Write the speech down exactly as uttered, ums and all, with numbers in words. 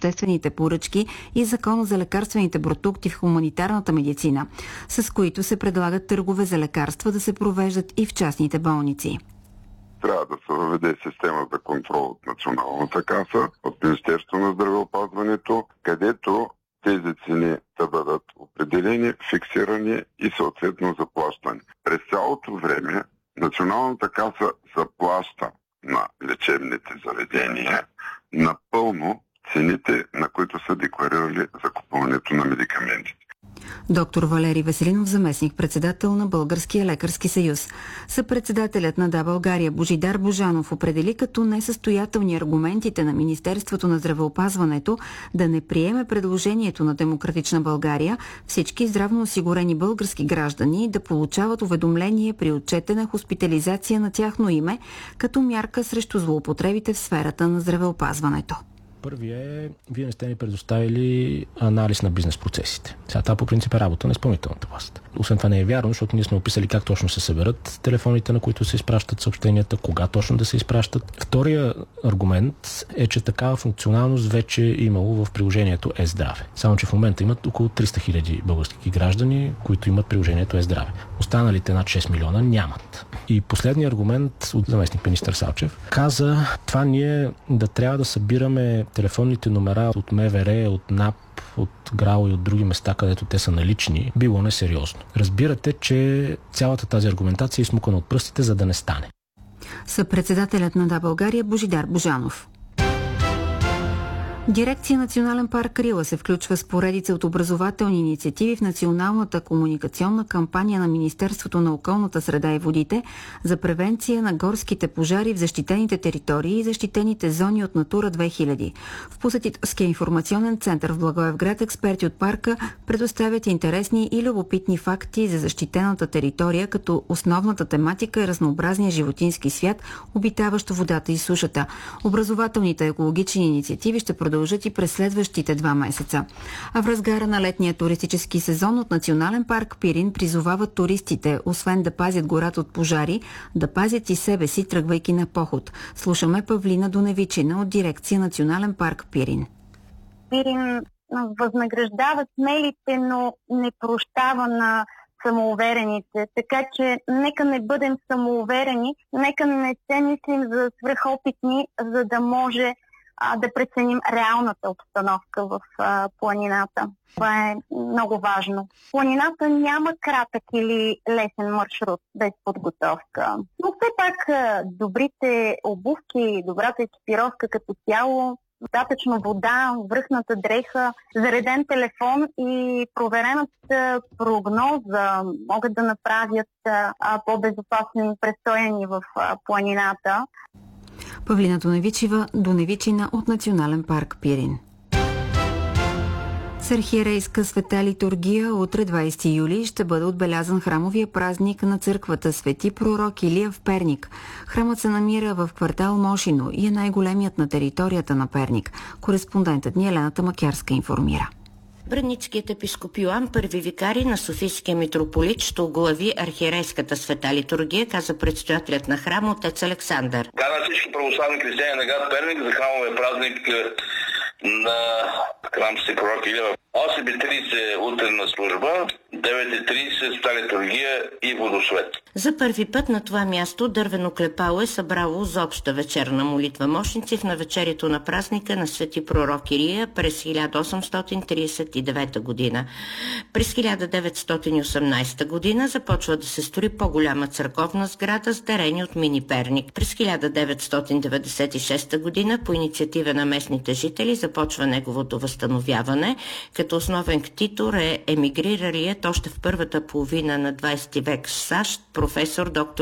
обществените поръчки и Закона за лекарствените продукти в хуманитарната медицина, с които се предлагат търгове за лекарства да се провеждат и в частните болници. Трябва да се въведе система за контрол от Националната каса, от Министерството на здравеопазването, където тези цени да бъдат определени, фиксирани и съответно заплащани. През цялото време Националната каса заплаща на лечебните заведения напълно цените, на които са декларирали закупуването на медикаменти. Доктор Валери Веселинов, заместник-председател на Българския лекарски съюз. Съпредседателят на Да, България Божидар Божанов определи като несъстоятелни аргументите на Министерството на здравеопазването да не приеме предложението на Демократична България всички здравно осигурени български граждани да получават уведомление при отчетена хоспитализация на тяхно име като мярка срещу злоупотребите в сферата на здравеопазването. Първият е, вие не сте ни предоставили анализ на бизнес процесите. Сега това по принцип е работа на изпълнителната власт. Освен това не е вярно, защото ние сме описали как точно се съберат телефоните, на които се изпращат съобщенията, кога точно да се изпращат. Втория аргумент е, че такава функционалност вече е имало в приложението Е-здраве. Само че в момента имат около триста хиляди български граждани, които имат приложението Е-здраве. Останалите над шест милиона нямат. И последният аргумент от заместник министър Салчев каза, това ние да трябва да събираме телефонните номера от МВР, от НАП, от ГРАО и от други места, където те са налични, било несериозно. Разбирате, че цялата тази аргументация е измукана от пръстите, за да не стане. Съпредседателят на Да, България Божидар Божанов. Дирекция Национален парк Рила се включва с поредица от образователни инициативи в националната комуникационна кампания на Министерството на околната среда и водите за превенция на горските пожари в защитените територии и защитените зони от Натура две хиляди. В посетителския информационен център в Благоевград експерти от парка предоставят интересни и любопитни факти за защитената територия, като основната тематика е разнообразния животински свят, обитаващ водата и сушата. Образователните екологични инициативи ще продължат и през следващите два месеца. А в разгара на летния туристически сезон от Национален парк Пирин призовават туристите, освен да пазят гората от пожари, да пазят и себе си, тръгвайки на поход. Слушаме Павлина Доневичина от дирекция Национален парк Пирин. Пирин възнаграждава смелите, но не прощава на самоуверените. Така че нека не бъдем самоуверени, нека не се мислим за свръхопитни, за да може да преценим реалната обстановка в а, планината. Това е много важно. Планината няма кратък или лесен маршрут без подготовка. Но все пак а, добрите обувки, добрата екипировка като цяло, достатъчно вода, връхната дреха, зареден телефон и проверената прогноза могат да направят а, по-безопасен престоя ни в а, планината. Павлина Доневичева, Доневичина от Национален парк Пирин. С архиерейска света литургия утре двадесети юли ще бъде отбелязан храмовия празник на църквата Свети пророк Илия в Перник. Храмът се намира в квартал Мошино и е най-големият на територията на Перник. Кореспондентът ни Елена Тамакярска информира. Бръничкият епископ Йоан, първи викари на Софийския митрополит, ще оглави архиерейската света литургия, каза предстоятелят на храма отец Александър. Каза всички православни християни на град Перник за храмовия празник на храм Свети пророк Илия. осем и тридесет утренна служба, девет и тридесет света литургия и водосвет. За първи път на това място дървено клепало е събрало за обща вечерна молитва мощници в навечерието на празника на Свети пророк Илия през хиляда осемстотин тридесет и девета година. През хиляда деветстотин и осемнадесета година започва да се строи по-голяма църковна сграда с дарени от мини Перник. През хиляда деветстотин деветдесет и шеста година по инициатива на местните жители започва неговото възстановяване, като основен ктитор е емигриралият още в първата половина на двадесети век в САЩ професор доктор